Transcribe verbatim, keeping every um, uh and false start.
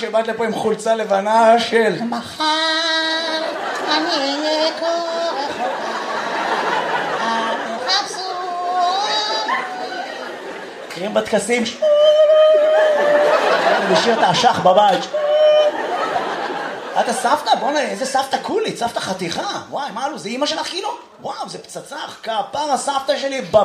שבאת לפה עם חולצה לבנה של... מחר אני אהיה כה רחוקה, אל תחפשו קרים בטקסים. אני משאיר את האשך בבית. אתה סבתא? בוא'נה, איזה סבתא קולית, סבתא חתיכה. וואי, מה לו, זה אמא שלך כאילו? וואו, זה פצצה, כפרה סבתא שלי.